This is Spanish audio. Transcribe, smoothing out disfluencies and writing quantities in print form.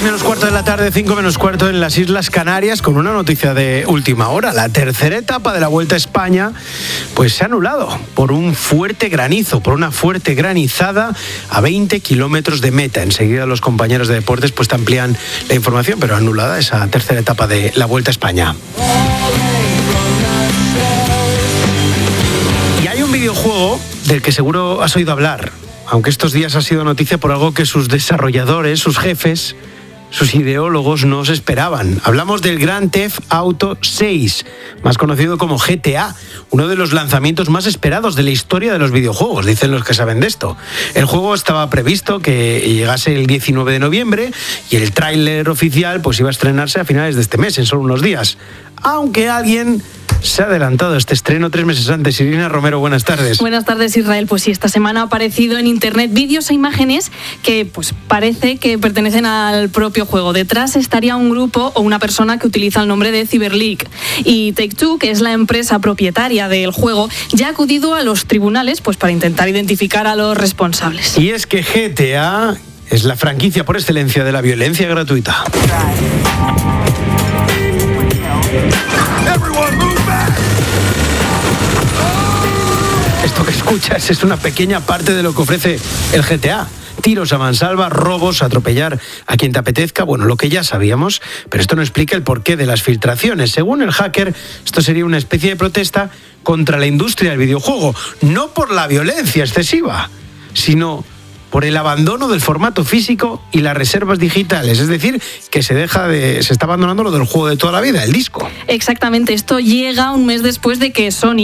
6:15 de la tarde, 5:15 en las Islas Canarias, con una noticia de última hora. La tercera etapa de la Vuelta a España pues se ha anulado por un fuerte granizo, por una fuerte granizada a 20 kilómetros de meta. Enseguida los compañeros de deportes pues te amplían la información, pero anulada esa tercera etapa de la Vuelta a España. Y hay un videojuego del que seguro has oído hablar, aunque estos días ha sido noticia por algo que sus desarrolladores, sus jefes, sus ideólogos no se esperaban. Hablamos del Grand Theft Auto 6, más conocido como GTA, uno de los lanzamientos más esperados de la historia de los videojuegos, dicen los que saben de esto. El juego estaba previsto que llegase el 19 de noviembre y el tráiler oficial pues iba a estrenarse a finales de este mes, en solo unos días. Aunque alguien se ha adelantado este estreno 3 meses antes. Irina Romero, buenas tardes. Buenas tardes, Israel. Pues sí, esta semana ha aparecido en internet vídeos e imágenes que pues parece que pertenecen al propio juego. Detrás estaría un grupo o una persona que utiliza el nombre de Cyber League. Y Take-Two, que es la empresa propietaria del juego, ya ha acudido a los tribunales pues para intentar identificar a los responsables. Y es que GTA es la franquicia por excelencia de la violencia gratuita. Esto que escuchas es una pequeña parte de lo que ofrece el GTA. Tiros a mansalva, robos, atropellar a quien te apetezca, bueno, lo que ya sabíamos, pero esto no explica el porqué de las filtraciones. Según el hacker, esto sería una especie de protesta contra la industria del videojuego, no por la violencia excesiva, sino por el abandono del formato físico y las reservas digitales. Es decir, que se está abandonando lo del juego de toda la vida, el disco. Exactamente, esto llega un mes después de que Sony